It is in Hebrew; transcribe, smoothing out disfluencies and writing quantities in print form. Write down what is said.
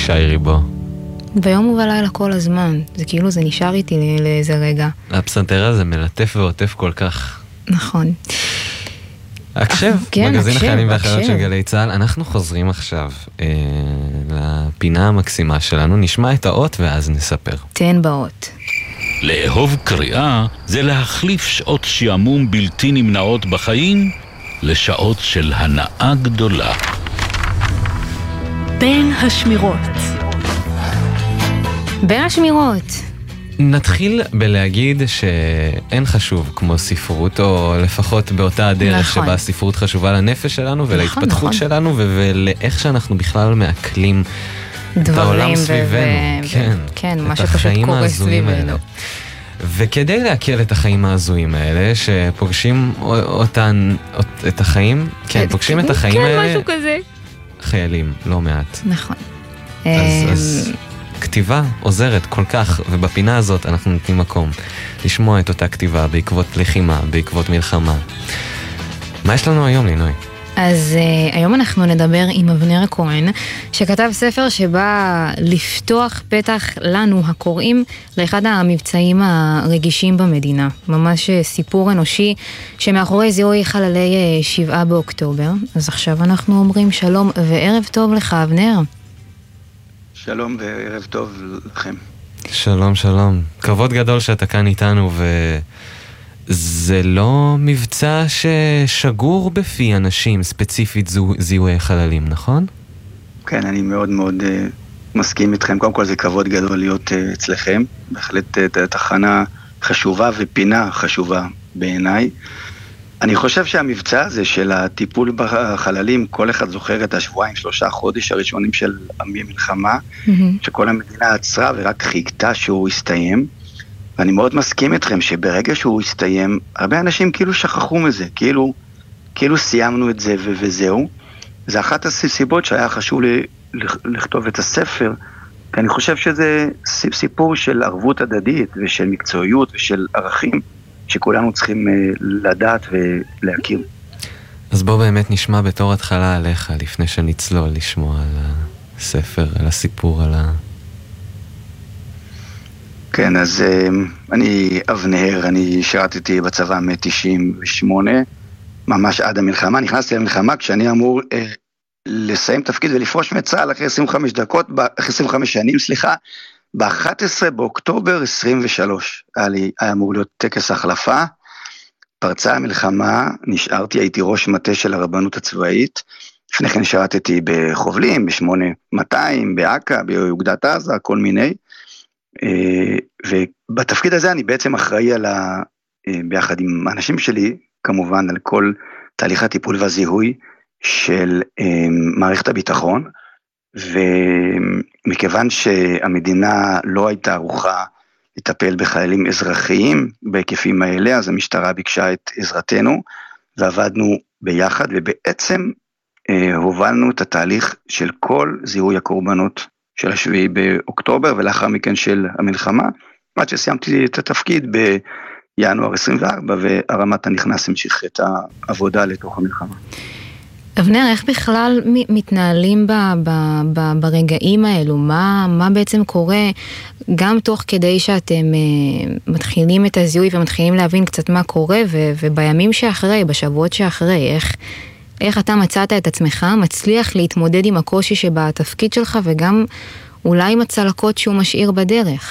שי ריבו. ביום ובלילה כל הזמן. זה כאילו זה נשאר איתי לאיזה רגע. הפסנתר הזה מלטף ועוטף כל כך. נכון. הקשב, כן, מגזין החיילים והחיילות הקשב. של גלי צה"ל. אנחנו חוזרים עכשיו לפינה המקסימה שלנו. נשמע את האות ואז נספר. תן באות. לאהוב קריאה זה להחליף שעות שעמום בלתי נמנעות בחיים לשעות של הנאה גדולה. בין השמירות. בין השמירות. נתחיל בלהגיד שאין חשוב כמו ספרות, או לפחות באותה הדרך נכון. שבה הספרות חשובה לנפש שלנו ולהתפתחות נכון. שלנו ולאיך שאנחנו בכלל מעכלים את העולם סביבנו. כן, מה את שפשוט החיים קורה ההזויים סביבנו. האלה. וכדי להכיר את החיים ההזויים האלה, שפוגשים את החיים, פוגשים את החיים האלה, כן, משהו כזה. חיילים, לא מעט. נכון. אז כתיבה עוזרת כל כך, ובפינה הזאת אנחנו נותנים מקום לשמוע את אותה כתיבה בעקבות לחימה, בעקבות מלחמה. מה יש לנו היום, לינוי? אז היום אנחנו נדבר עם אבנר כהן, שכתב ספר שבא לפתוח פתח לנו, הקוראים, לאחד המבצעים הרגישים במדינה. ממש סיפור אנושי שמאחורי זיהוי חללי 7 באוקטובר. אז עכשיו אנחנו אומרים שלום וערב טוב לך, אבנר. שלום וערב טוב לכם. שלום, שלום. כבוד גדול שאתה כאן איתנו, זה לא מבצע ששגור בפי אנשים, ספציפית זיהוי חללים, נכון? כן, אני מאוד מאוד מסכים איתכם. קודם כל זה כבוד גדול להיות אצלכם. בהחלט תחנה חשובה ופינה חשובה בעיניי. אני חושב שהמבצע הזה של הטיפול בחללים, כל אחד זוכר את השבועיים, 3 חודש הראשונים של המלחמה, שכל המדינה עצרה ורק חיכתה שהוא יסתיים. ואני מאוד מסכים איתכם שברגע שהוא יסתיים, הרבה אנשים כאילו שכחו מזה, כאילו סיימנו את זה וזהו. זה אחת הסיבות שהיה חשוב לכתוב את הספר, כי אני חושב שזה סיפור של ערבות הדדית ושל מקצועיות ושל ערכים שכולנו צריכים לדעת ולהכיר. אז בוא באמת נשמע בתור התחלה עליך, לפני שנצלול לשמוע על הספר, על הסיפור, על כן, אז אני אבנר, אני שירתתי בצבא מ-98, ממש עד המלחמה. נכנסתי למלחמה כשאני אמור לסיים תפקיד ולפרוש מצה"ל אחרי 25 שנים, ב-11 באוקטובר 23. היה אמור להיות טקס החלפה, פרצה המלחמה, נשארתי, הייתי ראש מטה של הרבנות הצבאית, לפני כן שירתתי בחובלים, ב-8200, באקה, באוגדת עזה, כל מיני, ובתפקיד הזה אני בעצם אחראי ביחד עם האנשים שלי, כמובן על כל תהליך הטיפול והזיהוי של מערכת הביטחון, ומכיוון שהמדינה לא הייתה ערוכה לטפל בחיילים אזרחיים בהיקפים האלה, אז המשטרה ביקשה את עזרתנו, ועבדנו ביחד, ובעצם הובלנו את התהליך של כל זיהוי הקורבנות של 7 באוקטובר, ולאחר מכן של המלחמה, עד שסיימתי את התפקיד בינואר 24, והרמת הנכנס המשיך את העבודה לתוך המלחמה. אבנר, איך בכלל מתנהלים ברגעים האלו? מה בעצם קורה גם תוך כדי שאתם מתחילים את הזיהוי ומתחילים להבין קצת מה קורה, ובימים שאחרי, בשבועות שאחרי, איך אתה מצאת את עצמך, מצליח להתמודד עם הקושי שבתפקיד שלך, וגם אולי עם הצלקות שהוא משאיר בדרך?